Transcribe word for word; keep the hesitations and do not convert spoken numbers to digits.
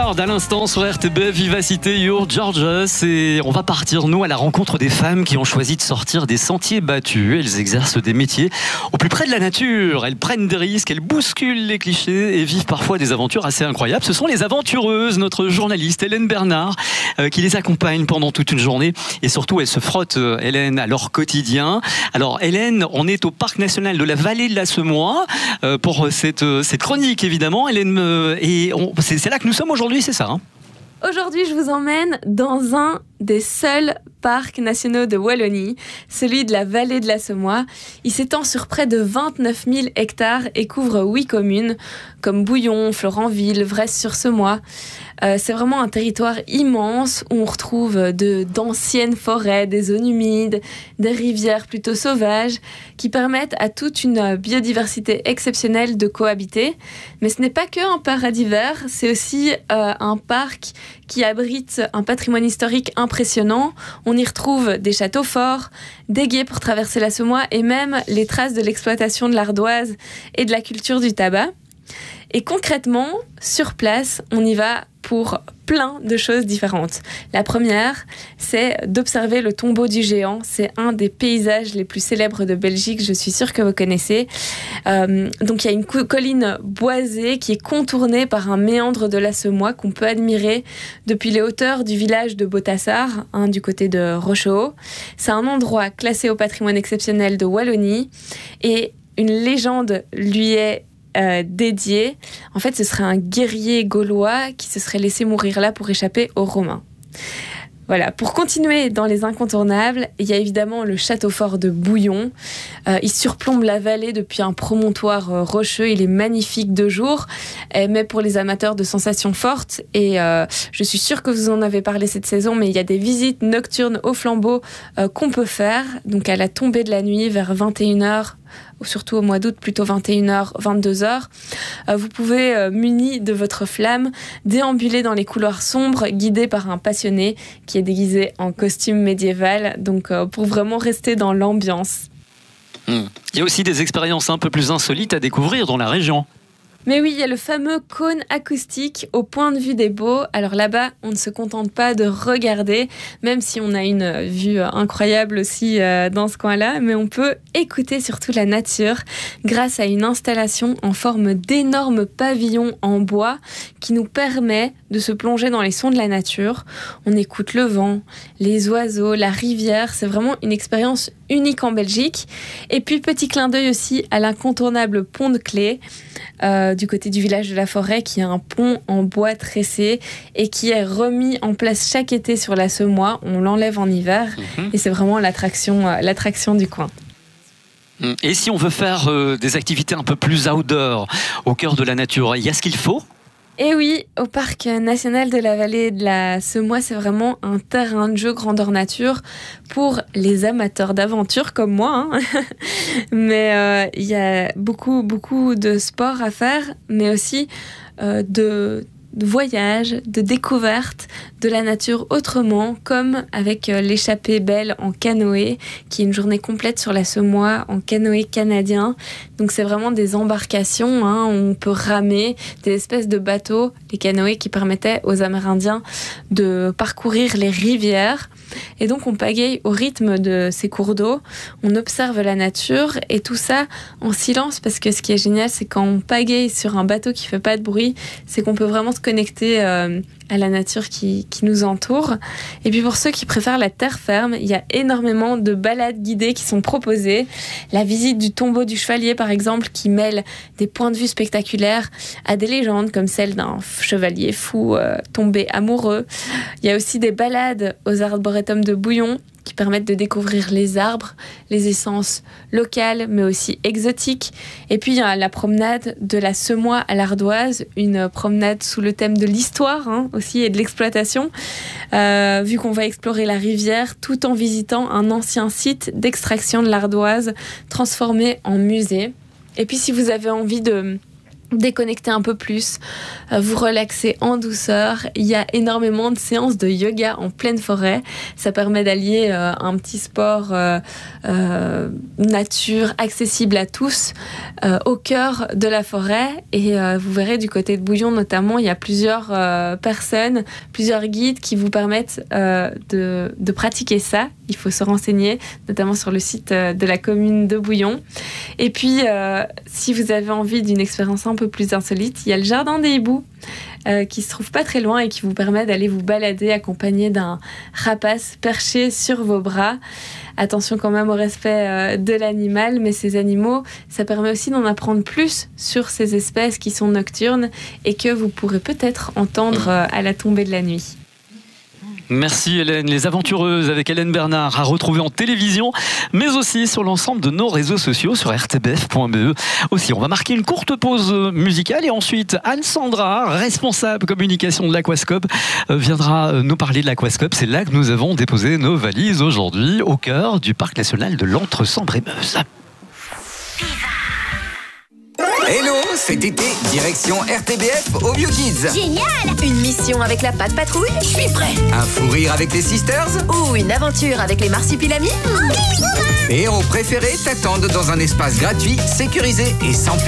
Bird à l'instant sur R T B, Vivacité Your Georgia. Et on va partir, nous, à la rencontre des femmes qui ont choisi de sortir des sentiers battus. Elles exercent des métiers au plus près de la nature. Elles prennent des risques, elles bousculent les clichés et vivent parfois des aventures assez incroyables. Ce sont les aventureuses, notre journaliste Hélène Bernard, euh, qui les accompagne pendant toute une journée. Et surtout, elle se frotte, euh, Hélène, à leur quotidien. Alors, Hélène, on est au Parc National de la Vallée de la Semois euh, pour cette, euh, cette chronique, évidemment. Hélène, euh, et on, c'est, c'est là que nous sommes aujourd'hui, c'est ça, hein ? Aujourd'hui, je vous emmène dans un des seuls parcs nationaux de Wallonie, celui de la Vallée de la Semois. Il s'étend sur près de vingt-neuf mille hectares et couvre huit communes, comme Bouillon, Florenville, Vresse-sur-Semois. Euh, c'est vraiment un territoire immense où on retrouve de, d'anciennes forêts, des zones humides, des rivières plutôt sauvages qui permettent à toute une biodiversité exceptionnelle de cohabiter. Mais ce n'est pas que un paradis vert, c'est aussi euh, un parc qui abrite un patrimoine historique impressionnant. On y retrouve des châteaux forts, des gués pour traverser la Semois et même les traces de l'exploitation de l'ardoise et de la culture du tabac. Et concrètement, sur place, on y va pour plein de choses différentes. La première, c'est d'observer le tombeau du géant. C'est un des paysages les plus célèbres de Belgique, je suis sûre que vous connaissez. Euh, donc il y a une co- colline boisée qui est contournée par un méandre de la Semois qu'on peut admirer depuis les hauteurs du village de Botassar, hein, du côté de Rochehaut. C'est un endroit classé au patrimoine exceptionnel de Wallonie et une légende lui est Euh, dédié. En fait, ce serait un guerrier gaulois qui se serait laissé mourir là pour échapper aux Romains. Voilà, pour continuer dans les incontournables, il y a évidemment le château fort de Bouillon. Euh, il surplombe la vallée depuis un promontoire euh, rocheux. Il est magnifique de jour, euh, mais pour les amateurs de sensations fortes, et euh, je suis sûre que vous en avez parlé cette saison, mais il y a des visites nocturnes au flambeau euh, qu'on peut faire, donc à la tombée de la nuit vers vingt et une heures, surtout au mois d'août, plutôt vingt et une heures, vingt-deux heures. Euh, vous pouvez, euh, muni de votre flamme, déambuler dans les couloirs sombres, guidé par un passionné qui est déguisé en costume médiéval, donc euh, pour vraiment rester dans l'ambiance. Mmh. Il y a aussi des expériences un peu plus insolites à découvrir dans la région. Mais oui, il y a le fameux cône acoustique au point de vue des Baux. Alors là-bas, on ne se contente pas de regarder, même si on a une vue incroyable aussi dans ce coin-là, mais on peut écouter surtout la nature grâce à une installation en forme d'énormes pavillons en bois qui nous permet de se plonger dans les sons de la nature. On écoute le vent, les oiseaux, la rivière. C'est vraiment une expérience unique en Belgique. Et puis, petit clin d'œil aussi à l'incontournable pont de Clé, euh, du côté du village de la Forêt, qui est un pont en bois tressé et qui est remis en place chaque été sur la Semois. On l'enlève en hiver mmh. et c'est vraiment l'attraction, euh, l'attraction du coin. Et si on veut faire euh, des activités un peu plus outdoor, au cœur de la nature, il y a ce qu'il faut ? Et oui, au Parc National de la Vallée de la Semois, c'est vraiment un terrain de jeu grandeur nature pour les amateurs d'aventure comme moi. Hein. Mais il euh, y a beaucoup, beaucoup de sports à faire, mais aussi euh, de... de voyage, de découverte de la nature autrement, comme avec l'échappée belle en canoë, qui est une journée complète sur la Semois en canoë canadien. Donc c'est vraiment des embarcations, hein, où on peut ramer, des espèces de bateaux, les canoës qui permettaient aux Amérindiens de parcourir les rivières. Et donc on pagaille au rythme de ces cours d'eau, on observe la nature et tout ça en silence, parce que ce qui est génial, c'est quand on pagaille sur un bateau qui fait pas de bruit, c'est qu'on peut vraiment se connecter euh, à la nature qui, qui nous entoure. Et puis pour ceux qui préfèrent la terre ferme, il y a énormément de balades guidées qui sont proposées. La visite du tombeau du chevalier, par exemple, qui mêle des points de vue spectaculaires à des légendes comme celle d'un chevalier fou euh, tombé amoureux. Il y a aussi des balades aux arboretums de Bouillon qui permettent de découvrir les arbres, les essences locales, mais aussi exotiques. Et puis, il y a la promenade de la Semois à l'Ardoise, une promenade sous le thème de l'histoire, hein, aussi, et de l'exploitation, euh, vu qu'on va explorer la rivière tout en visitant un ancien site d'extraction de l'ardoise transformé en musée. Et puis, si vous avez envie de déconnecter un peu plus, euh, vous relaxer en douceur. Il y a énormément de séances de yoga en pleine forêt. Ça permet d'allier euh, un petit sport euh, euh, nature accessible à tous euh, au cœur de la forêt. Et euh, vous verrez du côté de Bouillon notamment, il y a plusieurs euh, personnes, plusieurs guides qui vous permettent euh, de, de pratiquer ça. Il faut se renseigner, notamment sur le site de la commune de Bouillon. Et puis, euh, si vous avez envie d'une expérience un peu plus insolite, il y a le jardin des hiboux euh, qui se trouve pas très loin et qui vous permet d'aller vous balader accompagné d'un rapace perché sur vos bras. Attention quand même au respect euh, de l'animal, mais ces animaux, ça permet aussi d'en apprendre plus sur ces espèces qui sont nocturnes et que vous pourrez peut-être entendre euh, à la tombée de la nuit. Merci Hélène. Les Aventureuses avec Hélène Bernard à retrouver en télévision, mais aussi sur l'ensemble de nos réseaux sociaux sur r t b f point b e. Aussi, on va marquer une courte pause musicale et ensuite Anne-Sandra, responsable communication de l'Aquascope, viendra nous parler de l'Aquascope. C'est là que nous avons déposé nos valises aujourd'hui, au cœur du parc national de l'Entre-Sambre-et-Meuse. Hello, cet été, direction R T B F au Bio Kids. Génial! Une mission avec la Patte Patrouille? Je suis prêt! Un fou rire avec les Sisters? Ou une aventure avec les Marsupilamis? Et héros préférés t'attendent dans un espace gratuit, sécurisé et sans